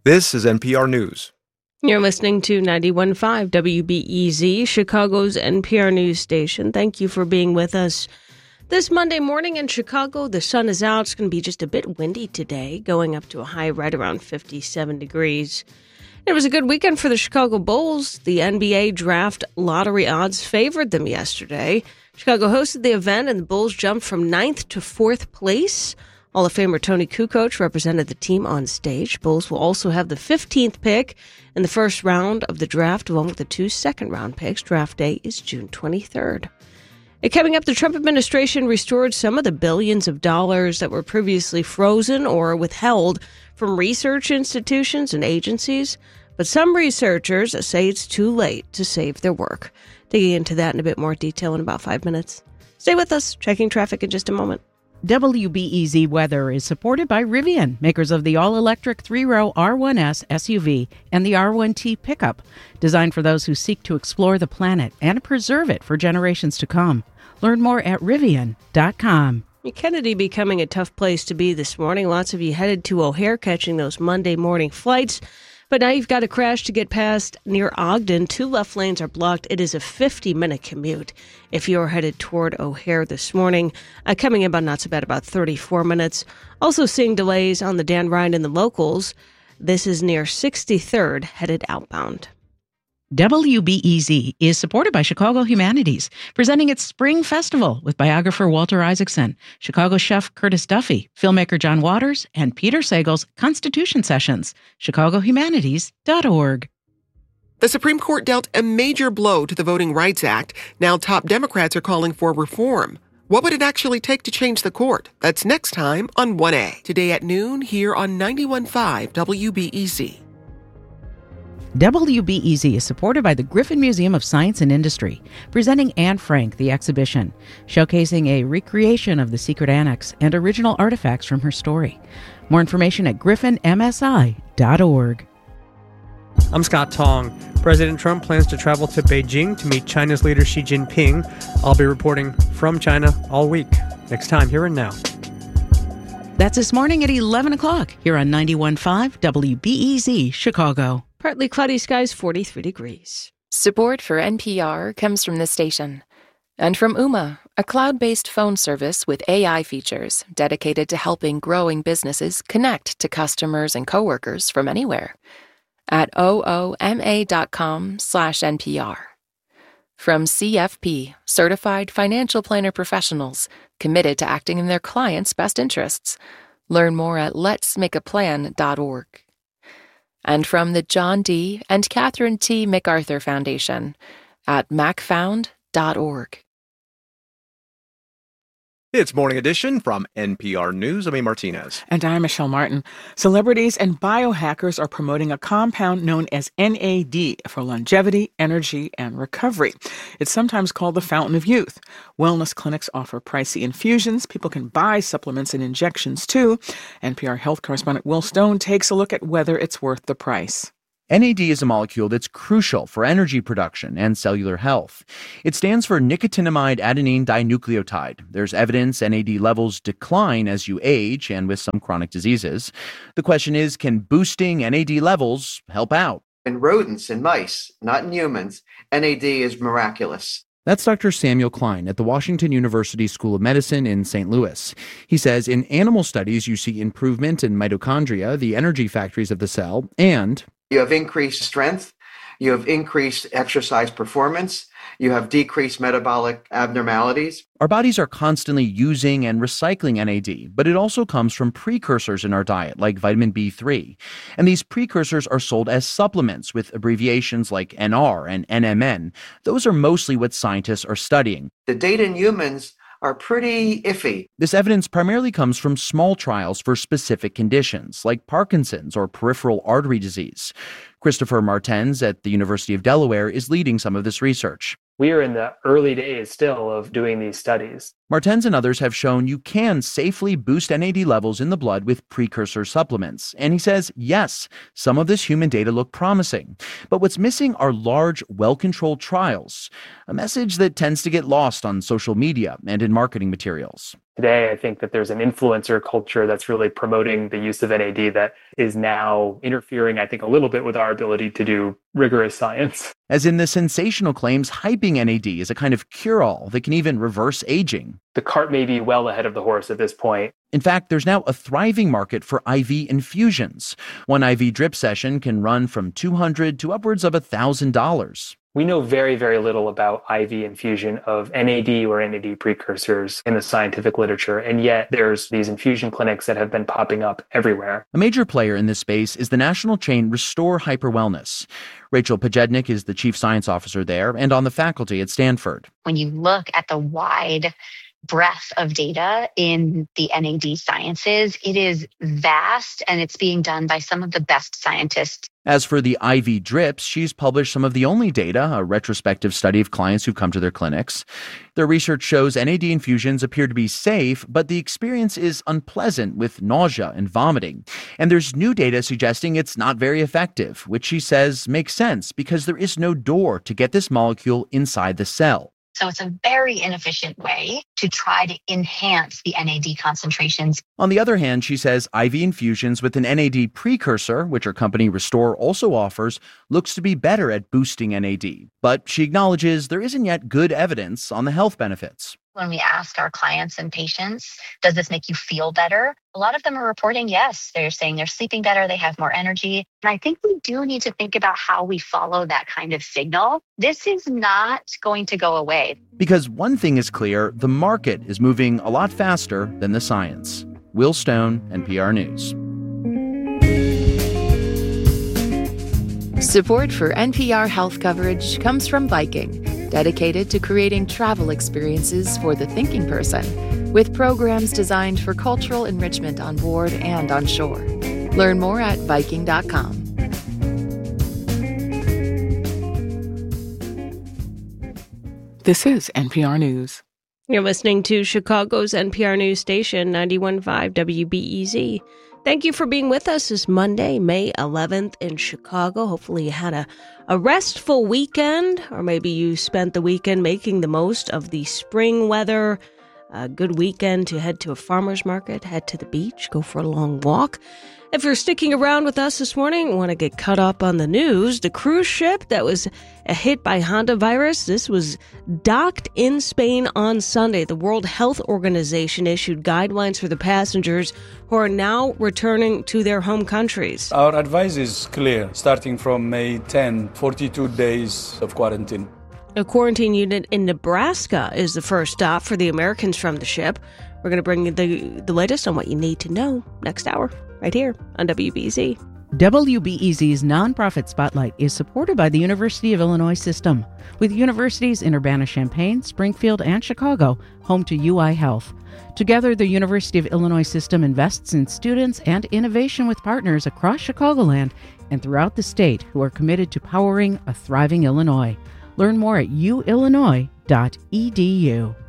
This is NPR News. You're listening to 91.5 WBEZ, Chicago's NPR news station. Thank you for being with us. This Monday morning in Chicago, the sun is out. It's going to be just a bit windy today, going up to a high right around 57 degrees. It was a good weekend for the Chicago Bulls. The NBA draft lottery odds favored them yesterday. Chicago hosted the event, and the Bulls jumped from 9th to 4th place. Hall of Famer Tony Kukoc represented the team on stage. Bulls will also have the 15th pick in the first round of the draft, along with the 2 second-round picks. Draft day is June 23rd. Coming up, the Trump administration restored some of the billions of dollars that were previously frozen or withheld from research institutions and agencies. But some researchers say it's too late to save their work. Digging into that in a bit more detail in about 5 minutes. Stay with us. Checking traffic in just a moment. WBEZ weather is supported by Rivian, makers of the all-electric 3-row R1S SUV and the R1T pickup, designed for those who seek to explore the planet and preserve it for generations to come. Learn more at Rivian.com. Kennedy becoming a tough place to be this morning. Lots of you headed to O'Hare catching those Monday morning flights. But now you've got a crash to get past near Ogden. 2 left lanes are blocked. It is a 50-minute commute if you're headed toward O'Hare this morning. Coming in about not so bad, about 34 minutes. Also seeing delays on the Dan Ryan and the locals. This is near 63rd headed outbound. WBEZ is supported by Chicago Humanities, presenting its Spring Festival with biographer Walter Isaacson, Chicago chef Curtis Duffy, filmmaker John Waters, and Peter Sagal's Constitution Sessions. ChicagoHumanities.org. The Supreme Court dealt a major blow to the Voting Rights Act. Now top Democrats are calling for reform. What would it actually take to change the court? That's next time on 1A. Today at noon here on 91.5 WBEZ. WBEZ is supported by the Griffin Museum of Science and Industry, presenting Anne Frank, the exhibition, showcasing a recreation of the secret annex and original artifacts from her story. More information at griffinmsi.org. I'm Scott Tong. President Trump plans to travel to Beijing to meet China's leader Xi Jinping. I'll be reporting from China all week. Next time, here and now. That's this morning at 11 o'clock here on 91.5 WBEZ Chicago. Partly cloudy skies, 43 degrees. Support for NPR comes from this station. And from Ooma, a cloud-based phone service with AI features dedicated to helping growing businesses connect to customers and coworkers from anywhere. At ooma.com/NPR. From CFP, Certified Financial Planner Professionals, committed to acting in their clients' best interests. Learn more at letsmakeaplan.org. And from the John D. and Catherine T. MacArthur Foundation at macfound.org. It's Morning Edition from NPR News. I'm A. Martinez. And I'm Michelle Martin. Celebrities and biohackers are promoting a compound known as NAD for longevity, energy, and recovery. It's sometimes called the fountain of youth. Wellness clinics offer pricey infusions. People can buy supplements and injections, too. NPR health correspondent Will Stone takes a look at whether it's worth the price. NAD is a molecule that's crucial for energy production and cellular health. It stands for nicotinamide adenine dinucleotide. There's evidence NAD levels decline as you age and with some chronic diseases. The question is, can boosting NAD levels help out? In rodents and mice, not in humans, NAD is miraculous. That's Dr. Samuel Klein at the Washington University School of Medicine in St. Louis. He says in animal studies, you see improvement in mitochondria, the energy factories of the cell, and you have increased strength, you have increased exercise performance, you have decreased metabolic abnormalities. Our bodies are constantly using and recycling NAD, but it also comes from precursors in our diet, like vitamin B3. And these precursors are sold as supplements with abbreviations like NR and NMN. Those are mostly what scientists are studying. The data in humans are pretty iffy. This evidence primarily comes from small trials for specific conditions, like Parkinson's or peripheral artery disease. Christopher Martens at the University of Delaware is leading some of this research. We are in the early days still of doing these studies. Martens and others have shown you can safely boost NAD levels in the blood with precursor supplements. And he says, yes, some of this human data look promising. But what's missing are large, well-controlled trials, a message that tends to get lost on social media and in marketing materials. Today, I think that there's an influencer culture that's really promoting the use of NAD that is now interfering, I think, a little bit with our ability to do rigorous science. As in the sensational claims hyping NAD as a kind of cure-all that can even reverse aging. The cart may be well ahead of the horse at this point. In fact, there's now a thriving market for IV infusions. One IV drip session can run from $200 to upwards of $1,000. We know very, very little about IV infusion of NAD or NAD precursors in the scientific literature, and yet there's these infusion clinics that have been popping up everywhere. A major player in this space is the national chain Restore Hyper Wellness. Rachel Pojednik is the chief science officer there and on the faculty at Stanford. When you look at the wide breadth of data in the NAD sciences, it is vast, and it's being done by some of the best scientists. As for the IV drips, she's published some of the only data, a retrospective study of clients who've come to their clinics. Their research shows NAD infusions appear to be safe, but the experience is unpleasant with nausea and vomiting. And there's new data suggesting it's not very effective, which she says makes sense because there is no door to get this molecule inside the cell. So it's a very inefficient way to try to enhance the NAD concentrations. On the other hand, she says IV infusions with an NAD precursor, which her company Restore also offers, looks to be better at boosting NAD. But she acknowledges there isn't yet good evidence on the health benefits. When we ask our clients and patients, does this make you feel better? A lot of them are reporting yes. They're saying they're sleeping better, they have more energy. And I think we do need to think about how we follow that kind of signal. This is not going to go away. Because one thing is clear, the market is moving a lot faster than the science. Will Stone, NPR News. Support for NPR health coverage comes from Viking, dedicated to creating travel experiences for the thinking person, with programs designed for cultural enrichment on board and on shore. Learn more at Viking.com. This is NPR News. You're listening to Chicago's NPR News Station, 91.5 WBEZ. Thank you for being with us this Monday, May 11th in Chicago. Hopefully you had a restful weekend, or maybe you spent the weekend making the most of the spring weather. A good weekend to head to a farmer's market, head to the beach, go for a long walk. If you're sticking around with us this morning, want to get caught up on the news, the cruise ship that was hit by hantavirus, this was docked in Spain on Sunday. The World Health Organization issued guidelines for the passengers who are now returning to their home countries. Our advice is clear. Starting from May 10, 42 days of quarantine. A quarantine unit in Nebraska is the first stop for the Americans from the ship. We're going to bring you the latest on what you need to know next hour, right here on WBEZ. WBEZ's nonprofit spotlight is supported by the University of Illinois System, with universities in Urbana-Champaign, Springfield, and Chicago, home to UI Health. Together, the University of Illinois System invests in students and innovation with partners across Chicagoland and throughout the state who are committed to powering a thriving Illinois. Learn more at uillinois.edu.